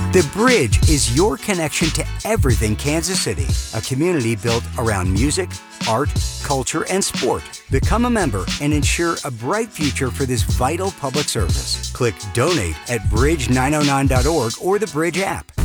The Bridge is your connection to everything Kansas City, a community built around music, art, culture, and sport. Become a member and ensure a bright future for this vital public service. Click Donate at bridge909.org or the Bridge app.